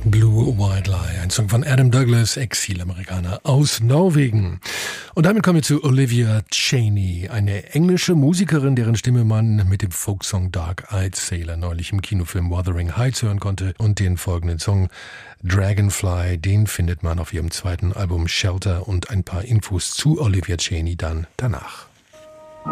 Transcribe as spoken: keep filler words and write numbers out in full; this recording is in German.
Blue White Lie, ein Song von Adam Douglas, Exilamerikaner aus Norwegen. Und damit kommen wir zu Olivia Chaney, eine englische Musikerin, deren Stimme man mit dem Folksong Dark Eyed Sailor neulich im Kinofilm Wuthering Heights hören konnte. Und den folgenden Song Dragonfly, den findet man auf ihrem zweiten Album Shelter, und ein paar Infos zu Olivia Chaney dann danach.